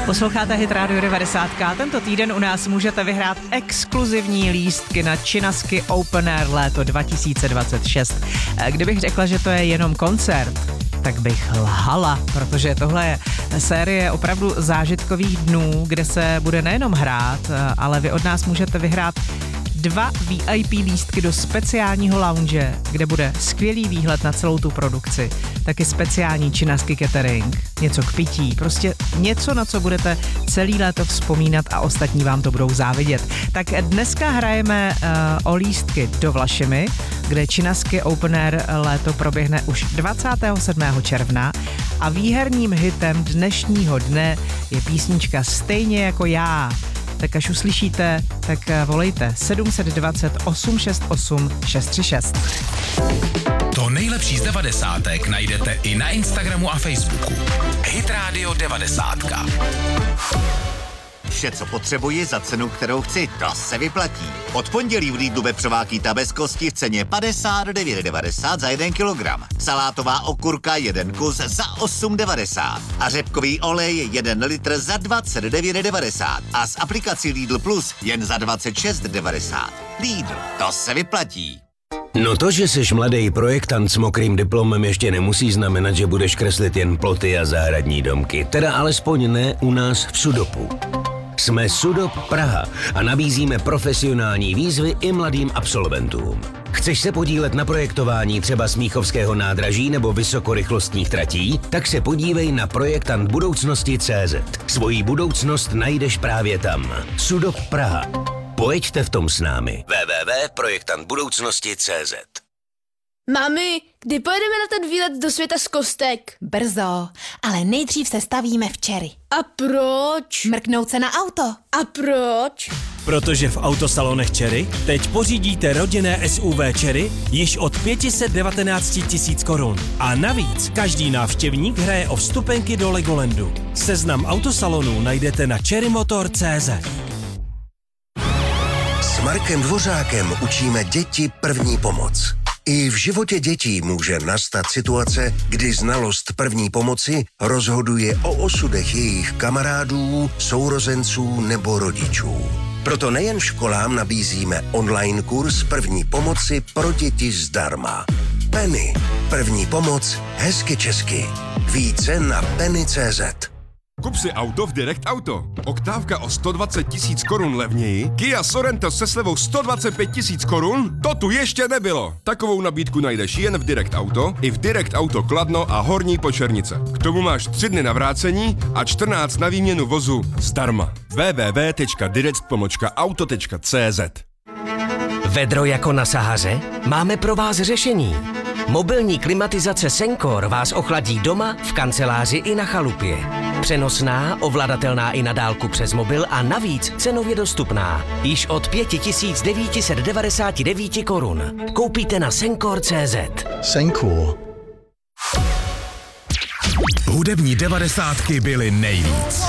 Posloucháte Hit Radio 90. Tento týden u nás můžete vyhrát exkluzivní lístky na Činasky Open Air léto 2026. Kdybych řekla, že to je jenom koncert, tak bych lhala, protože tohle je série opravdu zážitkových dnů, kde se bude nejenom hrát, ale vy od nás můžete vyhrát 2 VIP lístky do speciálního lounge, kde bude skvělý výhled na celou tu produkci. Taky speciální Činasky catering, něco k pití, prostě něco, na co budete celý léto vzpomínat a ostatní vám to budou závidět. Tak dneska hrajeme o lístky do Vlašimi, kde Činasky Open Air léto proběhne už 27. června a výherním hitem dnešního dne je písnička Stejně jako já. Tak až uslyšíte, tak volejte 720 868 636. To nejlepší z 90. najdete i na Instagramu a Facebooku. Hit Radio 90. Vše, co potřebuji za cenu, kterou chci, to se vyplatí. Od pondělí v Lidlu vepřová kýta bez kosti v ceně 59,90 za 1 kilogram. Salátová okurka 1 kus za 8,90. A řepkový olej 1 litr za 29,90. A s aplikací Lidl Plus jen za 26,90. Lidl, to se vyplatí. No to, že jsi mladý projektant s mokrým diplomem, ještě nemusí znamenat, že budeš kreslit jen ploty a zahradní domky. Teda alespoň ne u nás v Sudopu. Jsme Sudop Praha a nabízíme profesionální výzvy i mladým absolventům. Chceš se podílet na projektování třeba Smíchovského nádraží nebo vysokorychlostních tratí? Tak se podívej na projektant budoucnosti.cz. Svoji budoucnost najdeš právě tam. Sudop Praha. Pojďte v tom s námi. www.projektantbudoucnosti.cz. Mami, kdy pojedeme na ten výlet do světa z kostek? Brzo, ale nejdřív se stavíme včery. A proč? Mrknout se na auto. A proč? Protože v autosalonech Cherry teď pořídíte rodinné SUV Cherry již od 519 000 korun. A navíc každý návštěvník hraje o vstupenky do Legolandu. Seznam autosalonů najdete na cherrymotor.cz. S Markem Dvořákem učíme děti první pomoc. I v životě dětí může nastat situace, kdy znalost první pomoci rozhoduje o osudech jejich kamarádů, sourozenců nebo rodičů. Proto nejen školám nabízíme online kurz první pomoci pro děti zdarma. Penny. První pomoc hezky česky. Více na penny.cz. Kup si auto v Direct Auto. Oktávka o 120 000 korun levněji, Kia Sorento se slevou 125 000 korun? To tu ještě nebylo. Takovou nabídku najdeš jen v Direct Auto, i v Direct Auto Kladno a Horní Počernice. K tomu máš 3 dny na vrácení a 14 na výměnu vozu zdarma. www.direct-auto.cz. Vedro jako na Sahaře? Máme pro vás řešení. Mobilní klimatizace Sencor vás ochladí doma, v kanceláři i na chalupě. Přenosná, ovladatelná i na dálku přes mobil a navíc cenově dostupná. Již od 5999 korun. Koupíte na Sencor.cz. Sencor. Hudební 90. byly nejvíc.